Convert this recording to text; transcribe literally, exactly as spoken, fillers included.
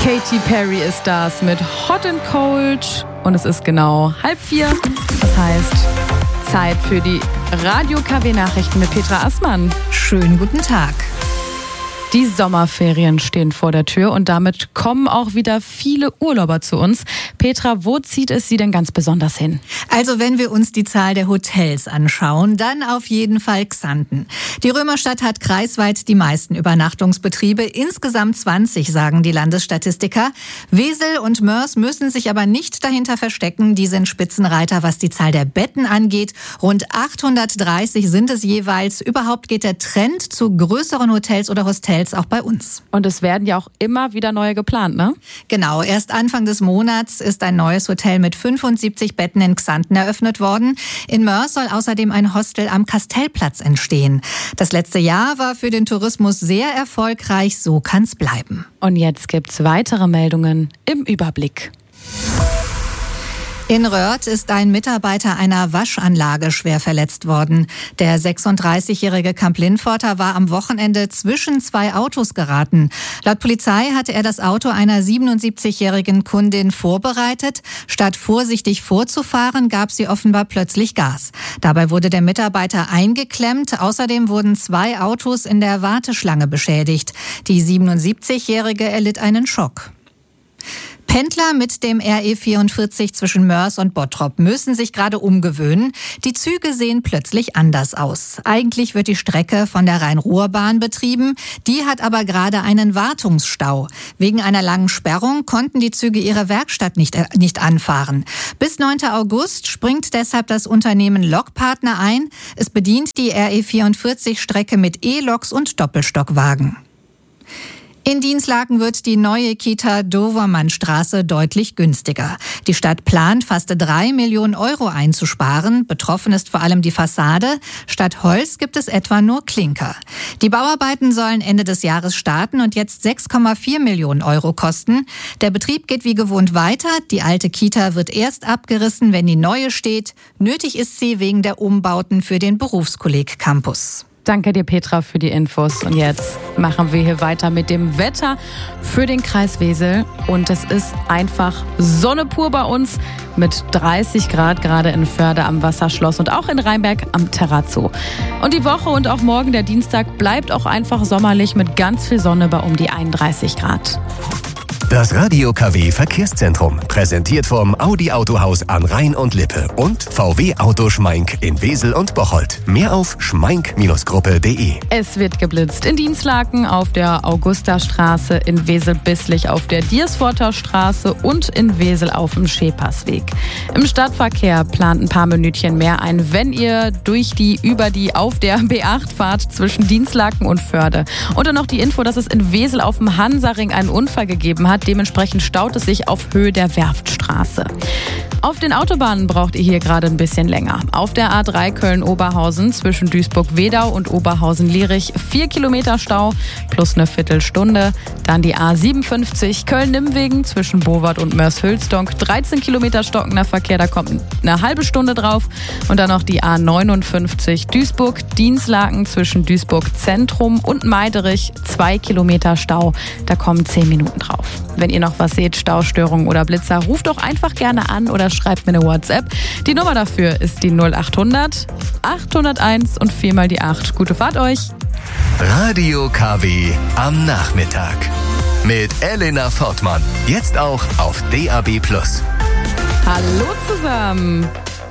Katy Perry ist das mit Hot and Cold und es ist genau halb vier. Das heißt, Zeit für die Radio-K W-Nachrichten mit Petra Assmann. Schönen guten Tag. Die Sommerferien stehen vor der Tür und damit kommen auch wieder viele Urlauber zu uns. Petra, wo zieht es Sie denn ganz besonders hin? Also wenn wir uns die Zahl der Hotels anschauen, dann auf jeden Fall Xanten. Die Römerstadt hat kreisweit die meisten Übernachtungsbetriebe, insgesamt zwanzig, sagen die Landesstatistiker. Wesel und Mörs müssen sich aber nicht dahinter verstecken, die sind Spitzenreiter, was die Zahl der Betten angeht. Rund achthundertdreißig sind es jeweils. Überhaupt geht der Trend zu größeren Hotels oder Hostels auch bei uns. Und es werden ja auch immer wieder neue geplant, ne? Genau, erst Anfang des Monats ist ein neues Hotel mit fünfundsiebzig Betten in Xanten eröffnet worden. In Mörs soll außerdem ein Hostel am Kastellplatz entstehen. Das letzte Jahr war für den Tourismus sehr erfolgreich, so kann's bleiben. Und jetzt gibt's weitere Meldungen im Überblick. In Röhrd ist ein Mitarbeiter einer Waschanlage schwer verletzt worden. Der sechsunddreißigjährige Kamp-Lindforter war am Wochenende zwischen zwei Autos geraten. Laut Polizei hatte er das Auto einer siebenundsiebzigjährigen Kundin vorbereitet. Statt vorsichtig vorzufahren, gab sie offenbar plötzlich Gas. Dabei wurde der Mitarbeiter eingeklemmt. Außerdem wurden zwei Autos in der Warteschlange beschädigt. Die siebenundsiebzigjährige erlitt einen Schock. Pendler mit dem R E vierundvierzig zwischen Mörs und Bottrop müssen sich gerade umgewöhnen. Die Züge sehen plötzlich anders aus. Eigentlich wird die Strecke von der Rhein-Ruhr-Bahn betrieben. Die hat aber gerade einen Wartungsstau. Wegen einer langen Sperrung konnten die Züge ihre Werkstatt nicht, äh, nicht anfahren. Bis neunten August springt deshalb das Unternehmen Lokpartner ein. Es bedient die R E vierundvierzig-Strecke mit E-Loks und Doppelstockwagen. In Dinslaken wird die neue Kita Dovermannstraße deutlich günstiger. Die Stadt plant, fast drei Millionen Euro einzusparen. Betroffen ist vor allem die Fassade. Statt Holz gibt es etwa nur Klinker. Die Bauarbeiten sollen Ende des Jahres starten und jetzt sechs Komma vier Millionen Euro kosten. Der Betrieb geht wie gewohnt weiter. Die alte Kita wird erst abgerissen, wenn die neue steht. Nötig ist sie wegen der Umbauten für den Berufskolleg Campus. Danke dir, Petra, für die Infos. Und jetzt machen wir hier weiter mit dem Wetter für den Kreis Wesel. Und es ist einfach Sonne pur bei uns mit dreißig Grad, gerade in Förde am Wasserschloss und auch in Rheinberg am Terrazzo. Und die Woche und auch morgen, der Dienstag, bleibt auch einfach sommerlich mit ganz viel Sonne bei um die einunddreißig Grad. Das Radio-K W Verkehrszentrum, präsentiert vom Audi Autohaus an Rhein und Lippe und V W Auto Schmeink in Wesel und Bocholt. Mehr auf schmeink Gruppe punkt de. Es wird geblitzt in Dinslaken, auf der Augustastraße, in Wesel-Bisslich auf der Diersforter Straße und in Wesel auf dem Schäpersweg. Im Stadtverkehr plant ein paar Minütchen mehr ein, wenn ihr durch die, über die auf der B acht fahrt zwischen Dinslaken und Förde. Und dann noch die Info, dass es in Wesel auf dem Hansaring einen Unfall gegeben hat. Dementsprechend staut es sich auf Höhe der Werftstraße. Auf den Autobahnen braucht ihr hier gerade ein bisschen länger. Auf der A drei Köln-Oberhausen zwischen Duisburg-Wedau und Oberhausen-Lierich vier Kilometer Stau plus eine Viertelstunde. Dann die A siebenundfünfzig Köln-Nimwegen zwischen Bowart und Mörs-Hülsdonk dreizehn Kilometer stockender Verkehr, da kommt eine halbe Stunde drauf. Und dann noch die A neunundfünfzig Duisburg-Dinslaken zwischen Duisburg-Zentrum und Meiderich zwei Kilometer Stau, da kommen zehn Minuten drauf. Wenn ihr noch was seht, Staustörungen oder Blitzer, ruft doch einfach gerne an oder schreibt mir eine WhatsApp. Die Nummer dafür ist die null achthundert achthunderteins und viermal die acht. Gute Fahrt euch! Radio K W am Nachmittag mit Elena Fortmann. Jetzt auch auf D A B plus. Hallo zusammen!